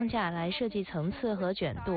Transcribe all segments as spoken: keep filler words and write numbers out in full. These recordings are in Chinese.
框架来设计层次和卷度。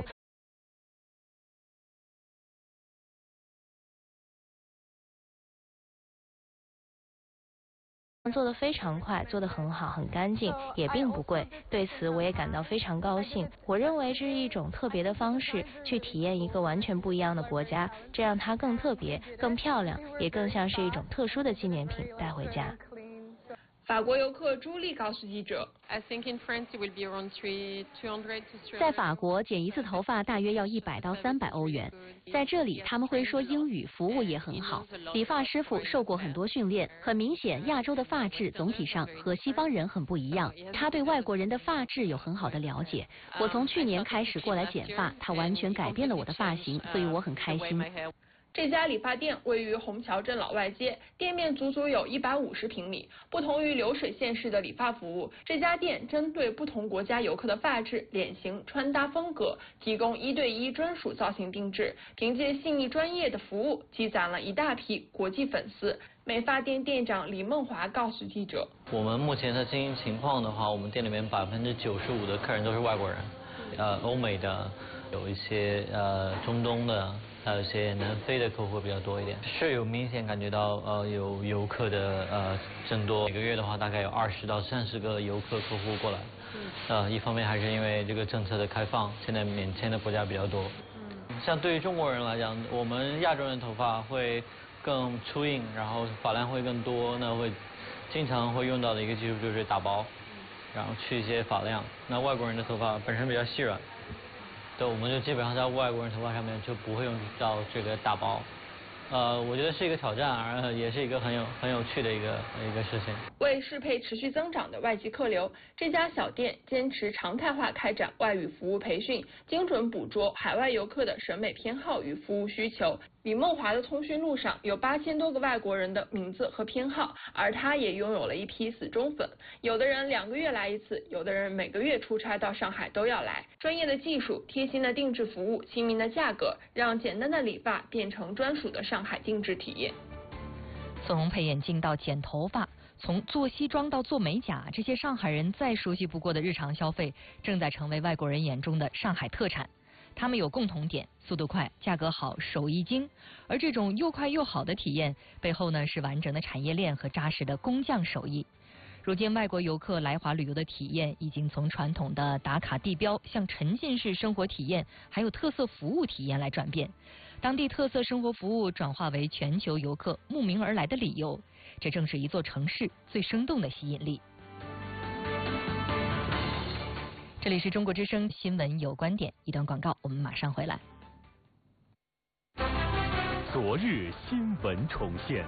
做得非常快，做得很好，很干净，也并不贵。对此我也感到非常高兴。我认为这是一种特别的方式，去体验一个完全不一样的国家，这让它更特别、更漂亮，也更像是一种特殊的纪念品带回家。 法国游客朱莉告诉记者 I think in France it will be around three hundred to three hundred。 在法国剪一次头发大约要一百到三百欧元，在这里他们会说英语，服务也很好。理发师傅受过很多训练，很明显亚洲的发质总体上和西方人很不一样。他对外国人的发质有很好的了解。我从去年开始过来剪发，他完全改变了我的发型，所以我很开心。 这家理发店位于虹桥镇老外街，店面足足有一百五十平米。不同于流水线式的理发服务，这家店针对不同国家游客的发质、脸型、穿搭风格，提供一对一专属造型定制。凭借细腻专业的服务，积攒了一大批国际粉丝。美发店店长李梦华告诉记者：“ 我们目前的经营情况的话，我们店里面百分之九十五的客人都是外国人，呃，欧美的，有一些呃中东的。”还有一些南非的客户比较多一点，是有明显感觉到呃有游客的呃增多，每个月的话大概有二十到三十个游客客户过来，呃一方面还是因为这个政策的开放，现在免签的国家比较多。像对于中国人来讲，我们亚洲人头发会更粗硬，然后发量会更多，那会经常会用到的一个技术就是打薄，然后去一些发量。那外国人的头发本身比较细软。对，我们就基本上在外国人头发上面就不会用到这个打薄，呃，我觉得是一个挑战，而也是一个很有很有趣的一个一个事情。 为适配持续增长的外籍客流，这家小店坚持常态化开展外语服务培训，精准捕捉海外游客的审美偏好与服务需求。李梦华的通讯录上有八千多个外国人的名字和偏好，而他也拥有了一批死忠粉。有的人两个月来一次，有的人每个月出差到上海都要来。专业的技术、贴心的定制服务、亲民的价格，让简单的理发变成专属的上海定制体验。 从配眼镜到剪头发，从做西装到做美甲，这些上海人再熟悉不过的日常消费，正在成为外国人眼中的上海特产。他们有共同点，速度快，价格好，手艺精。而这种又快又好的体验背后呢，是完整的产业链和扎实的工匠手艺。如今外国游客来华旅游的体验已经从传统的打卡地标向沉浸式生活体验还有特色服务体验来转变，当地特色生活服务转化为全球游客慕名而来的理由，这正是一座城市最生动的吸引力。这里是中国之声新闻有观点，一段广告，我们马上回来。 昨日新闻重现。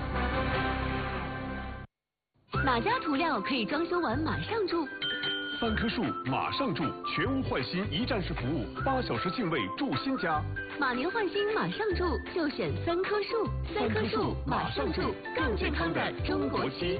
哪家涂料可以装修完马上住？ 三棵树马上住，全屋换新一站式服务，八小时净位住新家。 马年换新马上住，就选三棵树。三棵树马上住，更健康的中国区。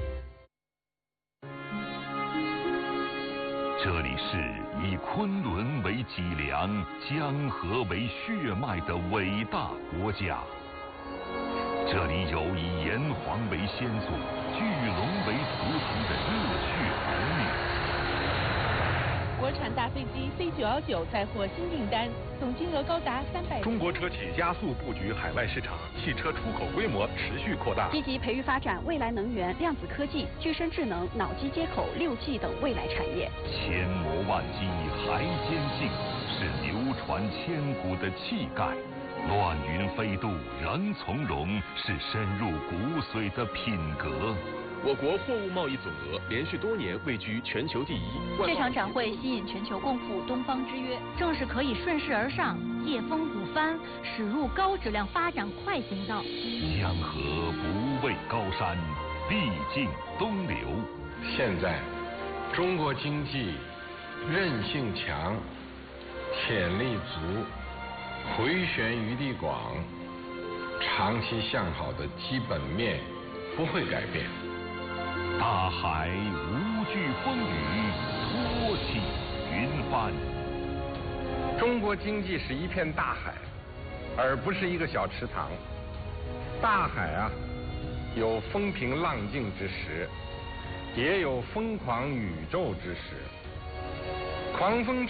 这里是以昆仑为脊梁、江河为血脉的伟大国家。这里有以炎黄为先祖、巨龙为图腾的热血儿女。 国产大飞机 C 九一九载货新订单，总金额高达三百。 中国车企加速布局海外市场，汽车出口规模持续扩大。 积极培育发展未来能源、量子科技、具身智能、脑机接口、六 G 等未来产业。 千磨万击还坚劲，是流传千古的气概。乱云飞渡仍从容，是深入骨髓的品格。 我国货物贸易总额连续多年位居全球第一。 这场展会吸引全球共赴东方之约，正是可以顺势而上，借风鼓帆，驶入高质量发展快行道。 江河不畏高山，必经东流。 现在，中国经济韧性强，潜力足，回旋余地广，长期向好的基本面不会改变。 大海无惧风雨，托起云帆。 中国经济是一片大海，而不是一个小池塘。大海啊，有风平浪静之时，也有疯狂宇宙之时。 黄蜂